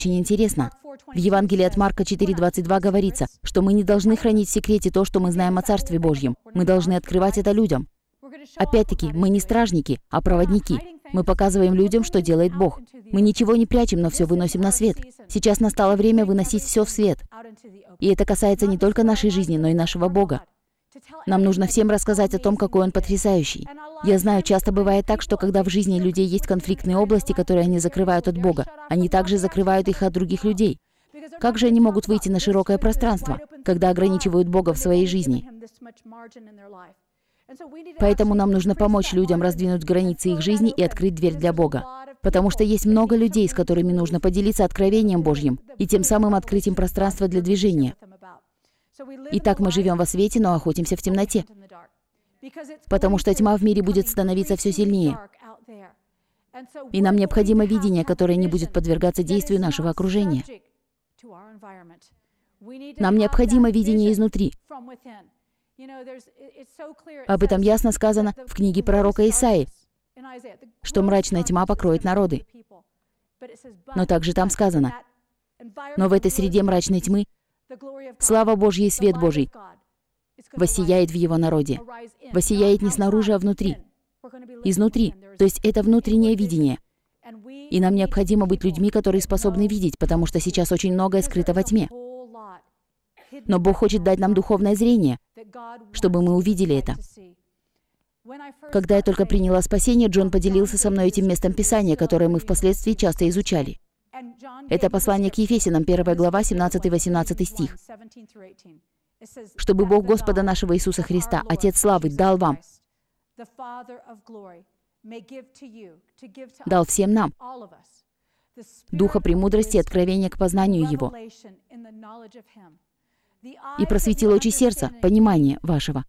очень интересно. В Евангелии от Марка 4:22 говорится, что мы не должны хранить в секрете то, что мы знаем о Царстве Божьем. Мы должны открывать это людям. Опять-таки, мы не стражники, а проводники. Мы показываем людям, что делает Бог. Мы ничего не прячем, но все выносим на свет. Сейчас настало время выносить все в свет. И это касается не только нашей жизни, но и нашего Бога. Нам нужно всем рассказать о том, какой Он потрясающий. Я знаю, часто бывает так, что когда в жизни людей есть конфликтные области, которые они закрывают от Бога, они также закрывают их от других людей. Как же они могут выйти на широкое пространство, когда ограничивают Бога в своей жизни? Поэтому нам нужно помочь людям раздвинуть границы их жизни и открыть дверь для Бога. Потому что есть много людей, с которыми нужно поделиться откровением Божьим и тем самым открыть им пространство для движения. Итак, мы живем во свете, но охотимся в темноте. Потому что тьма в мире будет становиться все сильнее. И нам необходимо видение, которое не будет подвергаться действию нашего окружения. Нам необходимо видение изнутри. Об этом ясно сказано в книге пророка Исаии, что мрачная тьма покроет народы. Но также там сказано: но в этой среде мрачной тьмы слава Божья и свет Божий воссияет в его народе. Воссияет не снаружи, а внутри. Изнутри. То есть это внутреннее видение. И нам необходимо быть людьми, которые способны видеть, потому что сейчас очень многое скрыто во тьме. Но Бог хочет дать нам духовное зрение, чтобы мы увидели это. Когда я только приняла спасение, Джон поделился со мной этим местом Писания, которое мы впоследствии часто изучали. Это послание к Ефесянам, 1 глава, 17-18 стих. «Чтобы Бог Господа нашего Иисуса Христа, Отец славы, дал вам, дал всем нам духа премудрости и откровения к познанию Его, и просветил очи сердца, понимание вашего,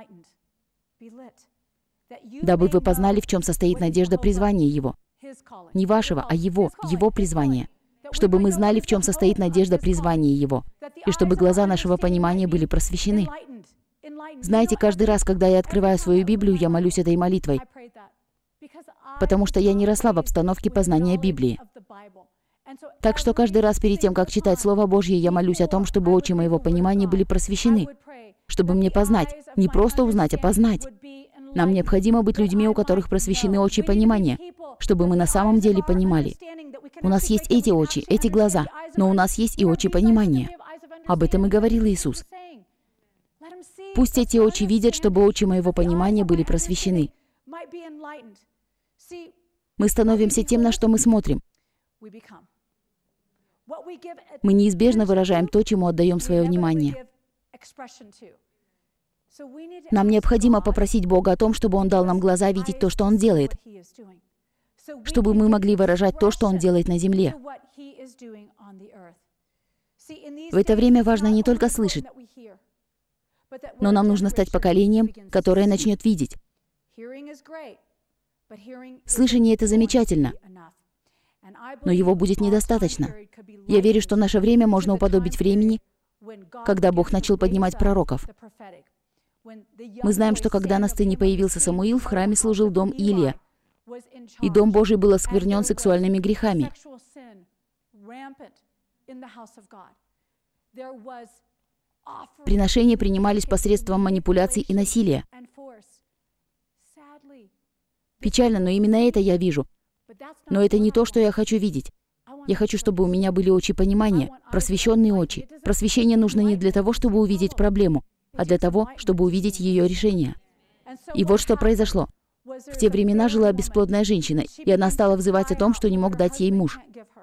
дабы вы познали, в чем состоит надежда призвания Его». Не вашего, а Его призвания. Чтобы мы знали, в чем состоит надежда призвания Его, и чтобы глаза нашего понимания были просвещены. Знаете, каждый раз, когда я открываю свою Библию, я молюсь этой молитвой, потому что я не росла в обстановке познания Библии. Так что каждый раз перед тем, как читать Слово Божье, я молюсь о том, чтобы очи моего понимания были просвещены, чтобы мне познать, не просто узнать, а познать. Нам необходимо быть людьми, у которых просвещены очи понимания, чтобы мы на самом деле понимали. У нас есть эти очи, эти глаза, но у нас есть и очи понимания. Об этом и говорил Иисус. Пусть эти очи видят, чтобы очи моего понимания были просвещены. Мы становимся тем, на что мы смотрим. Мы неизбежно выражаем то, чему отдаем свое внимание. Нам необходимо попросить Бога о том, чтобы Он дал нам глаза видеть то, что Он делает, чтобы мы могли выражать то, что Он делает на земле. В это время важно не только слышать, но нам нужно стать поколением, которое начнет видеть. Слышание — это замечательно, но его будет недостаточно. Я верю, что наше время можно уподобить времени, когда Бог начал поднимать пророков. Мы знаем, что когда на сцене появился Самуил, в храме служил дом Илия, и Дом Божий был осквернен сексуальными грехами. Приношения принимались посредством манипуляций и насилия. Печально, но именно это я вижу. Но это не то, что я хочу видеть. Я хочу, чтобы у меня были очи понимания, просвещенные очи. Просвещение нужно не для того, чтобы увидеть проблему, а для того, чтобы увидеть ее решение. И вот что произошло. В те времена жила бесплодная женщина, и она стала взывать о том, что не мог дать ей муж.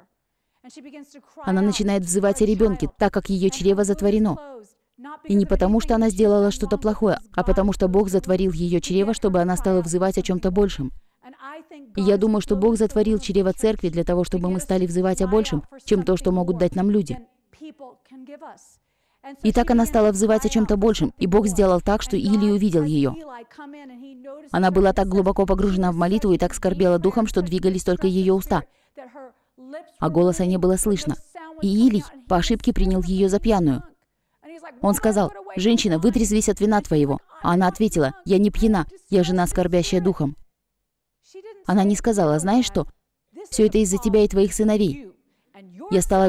Она начинает взывать о ребенке, так как ее чрево затворено. И не потому, что она сделала что-то плохое, а потому, что Бог затворил ее чрево, чтобы она стала взывать о чем-то большем. И я думаю, что Бог затворил чрево церкви для того, чтобы мы стали взывать о большем, чем то, что могут дать нам люди. И так она стала взывать о чем-то большем, и Бог сделал так, что Илий увидел ее. Она была так глубоко погружена в молитву и так скорбела духом, что двигались только ее уста, а голоса не было слышно. И Илий по ошибке принял ее за пьяную. Он сказал: «Женщина, вытрезвись от вина твоего». А она ответила: «Я не пьяна, я жена, скорбящая духом». Она не сказала: «Знаешь что? Все это из-за тебя и твоих сыновей. Я стала